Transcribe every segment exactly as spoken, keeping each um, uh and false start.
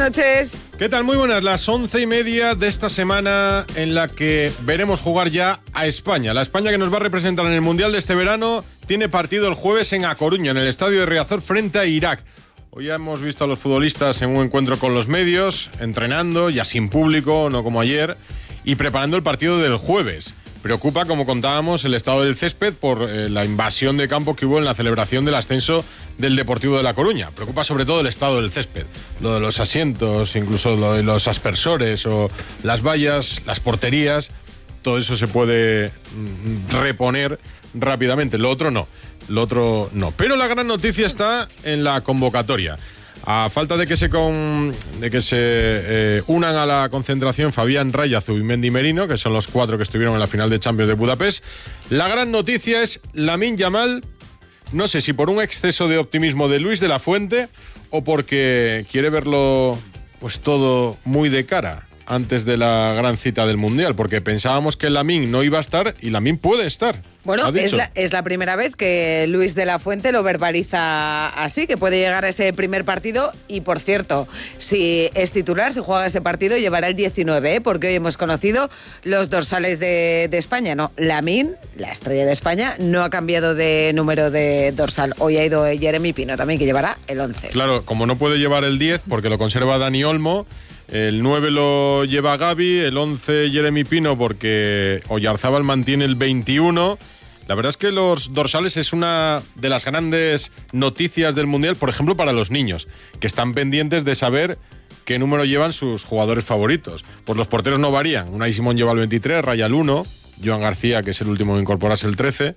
noches. ¿Qué tal? Muy buenas. Las once y media de esta semana en la que veremos jugar ya a España. La España que nos va a representar en el Mundial de este verano tiene partido el jueves en A Coruña, en el estadio de Riazor, frente a Irak. Hoy ya hemos visto a los futbolistas en un encuentro con los medios, entrenando, ya sin público, no como ayer, y preparando el partido del jueves. Preocupa, como contábamos, el estado del césped por eh, la invasión de campo que hubo en la celebración del ascenso del Deportivo de La Coruña. Preocupa sobre todo el estado del césped, lo de los asientos, incluso lo de los aspersores o las vallas, las porterías. Todo eso se puede mm, reponer rápidamente. Lo otro no, lo otro no. Pero la gran noticia está en la convocatoria. A falta de que se con, de que se eh, unan a la concentración Fabián Raya, Zubimendi y Merino, que son los cuatro que estuvieron en la final de Champions de Budapest, la gran noticia es Lamine Yamal, no sé si por un exceso de optimismo de Luis de la Fuente o porque quiere verlo pues todo muy de cara antes de la gran cita del Mundial, porque pensábamos que Lamine no iba a estar y Lamine puede estar. Bueno, es la, es la primera vez que Luis de la Fuente lo verbaliza así, que puede llegar a ese primer partido. Y, por cierto, si es titular, si juega ese partido, llevará el diecinueve, ¿eh? Porque hoy hemos conocido los dorsales de, de España. No, Lamine, la estrella de España, no ha cambiado de número de dorsal. Hoy ha ido Jeremy Pino también, que llevará el once. Claro, como no puede llevar el diez, porque lo conserva Dani Olmo, el nueve lo lleva Gavi, el once Jeremy Pino, porque Oyarzábal mantiene el veintiuno. La verdad es que los dorsales es una de las grandes noticias del Mundial, por ejemplo, para los niños, que están pendientes de saber qué número llevan sus jugadores favoritos. Pues los porteros no varían. Unai Simón lleva el veintitrés, Raya el uno, Joan García, que es el último en incorporarse, el trece.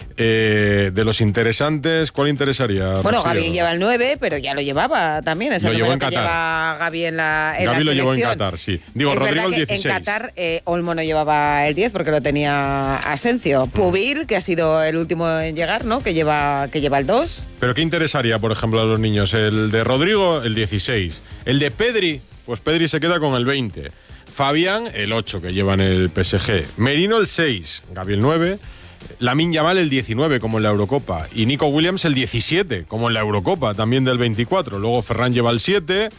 Eh, de los interesantes, ¿cuál interesaría? Bueno, Rocío? Gavi lleva el nueve, pero ya lo llevaba también. Es el lo número llevó en que Qatar. lleva Gavi en la, en Gavi la lo llevó en selección. Qatar, sí. Digo, es Rodrigo el verdad que dieciséis. en Qatar eh, Olmo no llevaba el diez porque lo tenía Asencio. Pubil, que ha sido el último en llegar, ¿no? Que lleva, que lleva el dos. ¿Pero qué interesaría, por ejemplo, a los niños? El de Rodrigo, el dieciséis. El de Pedri, pues Pedri se queda con el veinte. Fabián, el ocho, que lleva en el P S G. Merino, el seis. Gavi, el nueve. Lamine Yamal, el diecinueve, como en la Eurocopa. Y Nico Williams, el diecisiete, como en la Eurocopa, también del veinticuatro. Luego Ferran lleva el siete.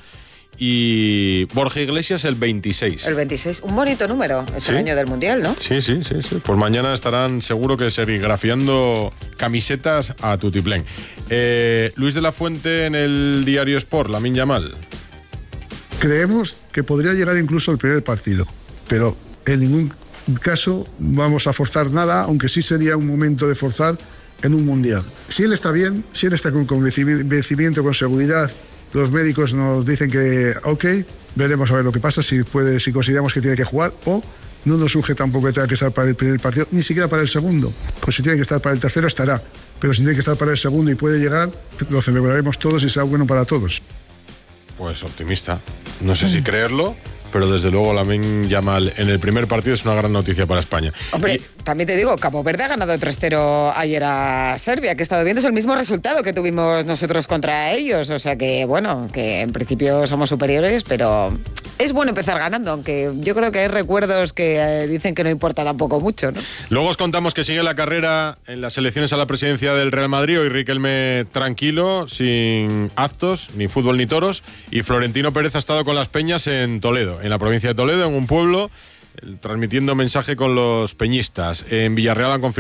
Y Borja Iglesias, el veintiséis. El veintiséis, un bonito número. Es ¿Sí? el año del Mundial, ¿no? Sí, sí, sí, sí. Pues mañana estarán seguro que serigrafiando camisetas a tutiplén. Eh, Luis de la Fuente en el diario Sport, Lamine Yamal. Creemos que podría llegar incluso el primer partido, pero en ningún caso vamos a forzar nada, aunque sí sería un momento de forzar en un mundial. Si él está bien, si él está con convencimiento, con seguridad, los médicos nos dicen que ok, veremos a ver lo que pasa, si puede, si consideramos que tiene que jugar, o no nos surge tampoco que tenga que estar para el primer partido, ni siquiera para el segundo. Pues si tiene que estar para el tercero estará, pero si tiene que estar para el segundo y puede llegar, lo celebraremos todos y será bueno para todos. Pues optimista. No sé si creerlo, pero desde luego Lamine Yamal en el primer partido es una gran noticia para España. Hombre, y... también te digo, Cabo Verde ha ganado tres cero ayer a Serbia, que he estado viendo, es el mismo resultado que tuvimos nosotros contra ellos, o sea que, bueno, que en principio somos superiores, pero es bueno empezar ganando, aunque yo creo que hay recuerdos que eh, dicen que no importa tampoco mucho, ¿no? Luego os contamos que sigue la carrera en las elecciones a la presidencia del Real Madrid, hoy Riquelme tranquilo, sin actos, ni fútbol ni toros, y Florentino Pérez ha estado con las peñas en Toledo, en la provincia de Toledo, en un pueblo, transmitiendo mensaje con los peñistas. En Villarreal han confirmado